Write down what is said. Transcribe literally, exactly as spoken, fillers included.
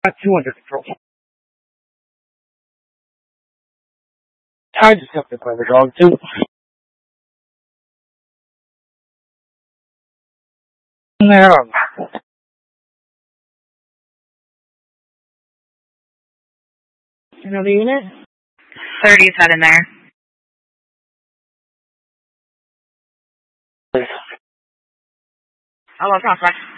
Got two under control. I just have to play the dog too. There. Another unit? thirty's head in there. Please. Hello, prospect.